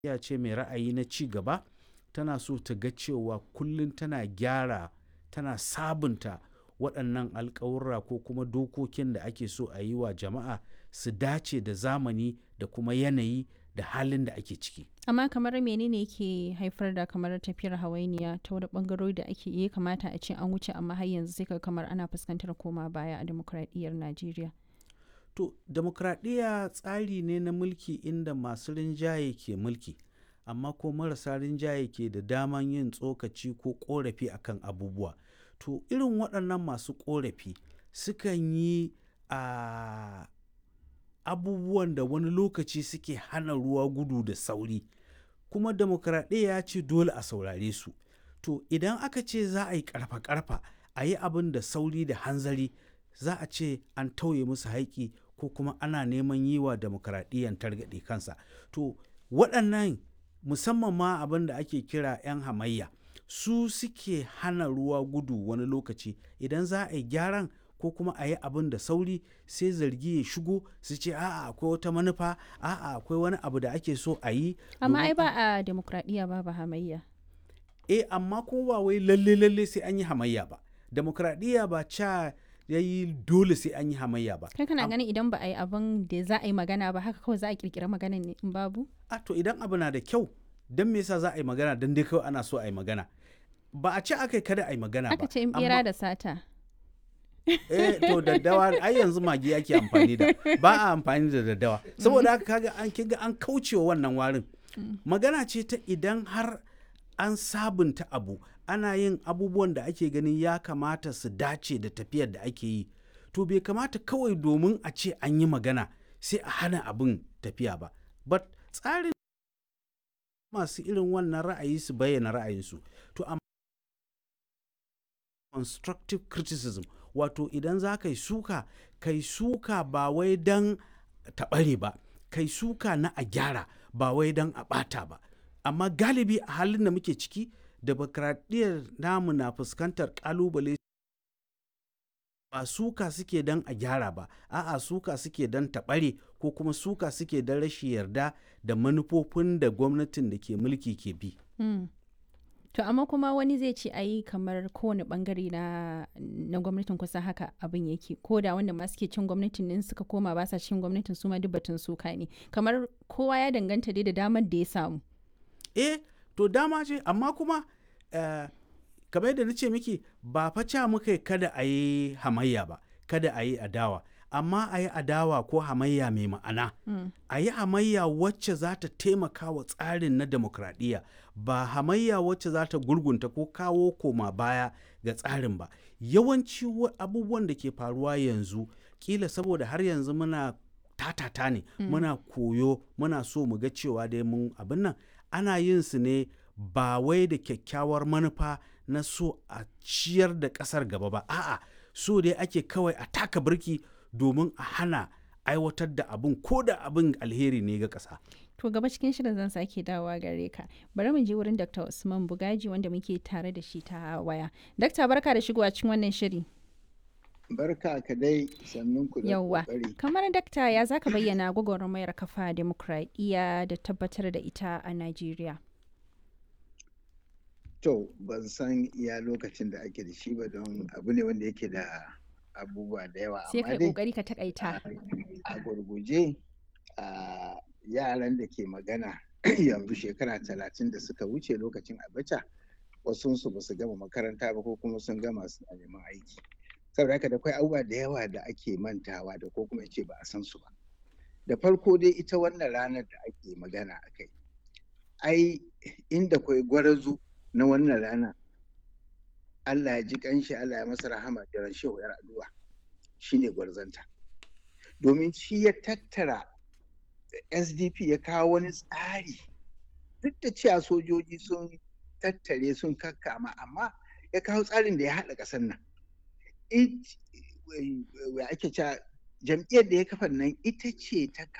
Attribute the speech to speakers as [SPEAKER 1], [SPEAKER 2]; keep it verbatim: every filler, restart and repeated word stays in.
[SPEAKER 1] ya ce mai ra'ayi na ci gaba, tana so ta ga cewa kullum tana gyara, tana sabunta waɗannan alƙawurra ko kuma dokokin da ake so a yi wa jama'a su dace da zamani da kuma yanayi da halin da ake ciki.
[SPEAKER 2] Amma kamar menene ke haifar da kamar tafiyar hawainiya ta wani ɓangarori da ake iya kamata a ce an wuce amma har yanzu sai ka kamar ana fuskantar koma baya a dimokuraɗiyyar Najeriya?
[SPEAKER 1] To, demokradiyya tsari ne na mulki inda masu rinjaye ke mulki, amma ko marasa rinjaye ke da daman yin tsokaci ko ƙorafi akan abubuwa. To, irin waɗannan masu ƙorafi sukan yi a abubuwan da wani lokaci suke hana ruwa gudu da sauri, kuma demokradiyya ya ce dole a saurare su. To, idan aka ce za a yi ƙarfa-ƙarfa, a yi abin da sauri da hanzari, za a ce an tauye musu haƙƙi ko kuma ana neman yi wa demokradiyyan targaɗe kansa. To, waɗannan musamman ma abin da ake kira 'yan hamayya, su suke hana ruwa gudu wani lokaci. Idan za a yi gyaran ko kuma a yi abin da sauri, sai zargi ya shigo su ce a'a akwai wata manufa, a'a akwai wani abu da ake so a yi.
[SPEAKER 2] Amma ai ba a demokradiyya babu hamayya.
[SPEAKER 1] Eh, amma kuma ba wai lalle lalle sai an yi hamayya ba. Demokradiyya ba ca ya yi dole sai an yi hamayya ba.
[SPEAKER 2] Kai kana ganin idan ba a yi abin da za a yi magana ba haka kawai za a kirkira magana ne in babu?
[SPEAKER 1] A to idan abu na da kyau, don me yasa za a yi magana don dai kawai ana so a yi magana. Ba a ce aka yi kada a yi magana ba.
[SPEAKER 2] Aka ce in bera da sata.
[SPEAKER 1] Eh to daddawa ai yanzu magi ake amfani da, ba a amfani da daddawa. Saboda haka kaga an kiga an kaucewa wannan warin. Magana ce ta idan har an sabunta abu, ana yin abubuwan da ake ganin ya kamata su dace da tafiyar da ake yi, to bai kamata kawai domin a ce an yi magana sai a hana abin tafiya ba. But tsarin masu irin wannan ra'ayi su bayyana ra'ayinsu. To amma constructive criticism, wato idan za ka yi suka, kai suka ba wai don taɓare ba, kai suka na a gyara ba wai don a ɓata ba. Amma galibi a halin da muke ciki, demokradiyyar namu na fuskantar ƙalubale, ba suka suke don a gyara ba, a'a suka suke don taɓare ko kuma suka suke don rashin yarda da manufofin da gwamnatin da ke mulki ke bi.
[SPEAKER 2] Mm. To amma kuma wani zai ce ayi kamar kowane bangare na, na gwamnatin kusan haka abin yake, ko da wanda ma suke cin gwamnatin din suka koma ba sa cin gwamnatin su ma duk batun suka ne, kamar kowa ya danganta dai da damar da ya samu.
[SPEAKER 1] Eh, to dama ce, amma kuma uh, kamar yadda na ce miki, ba fa ca muka kada a yi hamayya ba, kada a yi adawa, amma a yi adawa ko hamayya mai ma'ana. Mm. A yi hamayya wacce za ta taimaka wa tsarin na demokradiyya, ba hamayya wacce za ta gurgunta ko kawo koma baya ga tsarin ba. Yawanci abubuwan da ke faruwa yanzu, kila saboda har yanzu muna tatata ne, mm. muna koyo, muna so mu ga cewa dai mun abin nan, ana yin su ne ba wai da kyakkyawar manufa na so a ciyar da ƙasar gaba ba, a'a so dai ake kawai a taka birki domin a hana aiwatar da abin ko da abin alheri ne ga ƙasa.
[SPEAKER 2] To gaba cikin shirin zan sake dawowa gare ka. Bari mu je wurin Doctor Usman Bugaji wanda muke tare da shi ta waya. Dakta barka da shigowa cikin wannan shiri.
[SPEAKER 3] Barka ka dai, sannun ku da kokari.
[SPEAKER 2] Kamar dakta ya zaka bayyana gwagwarmayar kafa demokradiyya da tabbatar da ita a Najeriya?
[SPEAKER 3] To ban san iya lokacin da ake da shi ba don abu ne wanda yake da abubuwa da yawa.
[SPEAKER 2] Sai kai kokari ka takaita.
[SPEAKER 3] A gurguje a yaran da ke magana yanzu shekara talatin da suka wuce lokacin Abacha, wasunsu ba su gama makaranta ba ko kuma sun gama suna neman aiki. Saboda haka da akwai abubuwa da yawa da ake mantawa da ko kuma ce ba a san su ba. Da farko dai ita wannan ranar da ake magana a kai, ai inda kwai gwarazu na wannan rana, Allah ya ji kanshi, Allah ya masa rahama, da ran shehu yar addu'a shine gwarzanta, domin shi ya tattara S D P ya kawo wani tsari, duk da cewa sojoji sun tattare sun kakkama, amma ya kawo tsarin da ya haɗa ƙasar nan. Ake cewa jam'iyyar da ya kafa nan ita ce ta